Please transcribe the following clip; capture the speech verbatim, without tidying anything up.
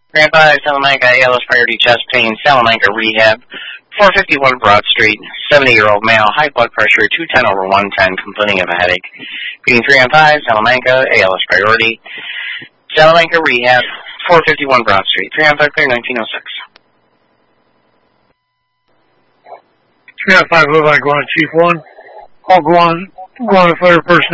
Grandpa, Salamanca, A L S priority chest pain, Salamanca rehab, four fifty-one Broad Street, seventy-year-old male, high blood pressure, two ten over one ten, complaining of a headache. Being three on five, Salamanca, A L S priority, Salamanca rehab, four fifty-one Broad Street, three on five clear, nineteen oh six. three on five, Levi, go on, Chief one. All go on, go on, fire person.